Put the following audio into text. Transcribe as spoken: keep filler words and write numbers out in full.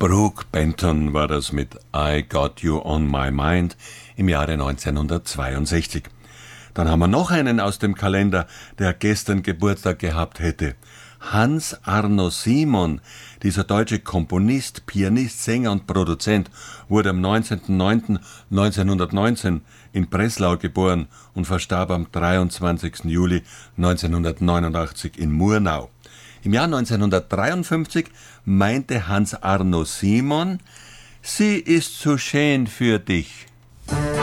Brooke Benton war das mit I Got You On My Mind im Jahre neunzehnhundertzweiundsechzig. Dann haben wir noch einen aus dem Kalender, der gestern Geburtstag gehabt hätte. Hans Arno Simon, dieser deutsche Komponist, Pianist, Sänger und Produzent, wurde am neunzehnten neunten neunzehnhundertneunzehn in Breslau geboren und verstarb am dreiundzwanzigsten Juli neunzehnhundertneunundachtzig in Murnau. Im Jahr neunzehnhundertdreiundfünfzig meinte Hans Arno Simon, sie ist zu schön für dich.